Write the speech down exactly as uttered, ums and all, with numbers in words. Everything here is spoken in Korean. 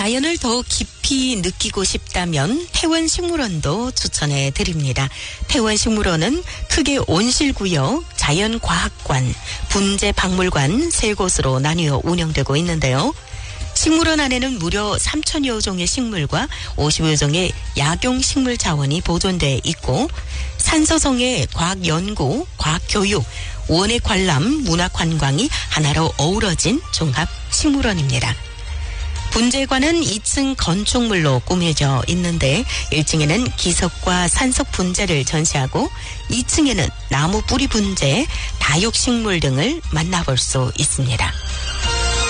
자연을 더 깊이 느끼고 싶다면 태원식물원도 추천해 드립니다. 태원식물원은 크게 온실구역, 자연과학관, 분재박물관 세 곳으로 나뉘어 운영되고 있는데요. 식물원 안에는 무려 삼천여 종의 식물과 오십여 종의 약용식물 자원이 보존돼 있고 산서성의 과학연구, 과학교육, 원예 관람, 문화관광이 하나로 어우러진 종합식물원입니다. 분재관은 이 층 건축물로 꾸며져 있는데 일 층에는 기석과 산석 분재를 전시하고 이 층에는 나무 뿌리 분재, 다육식물 등을 만나볼 수 있습니다.